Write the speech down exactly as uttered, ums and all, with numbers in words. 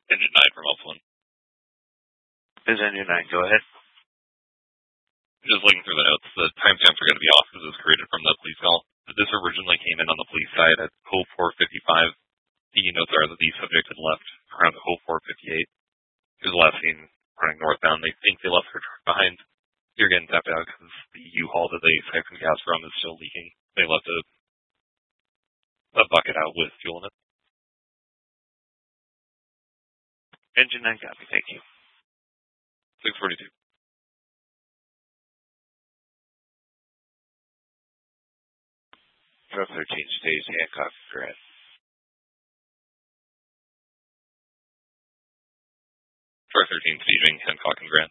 Engine nine from Alpha one. Is Engine nine, go ahead. Just looking through the notes, the timestamps are going to be off because it was created from the police call. This originally came in on the police side at code four fifty-five. The notes are that the subject had left around code four fifty-eight. He was last seen running northbound. They think they left their truck behind. You're getting tapped out because the U-Haul that they siphoned gas from is still leaking. They left a, a bucket out with fuel in it. Engine nine copy, thank you. six forty-two. Truck thirteen stays Hancock Grant. Truck thirteen staging Hancock and Grant.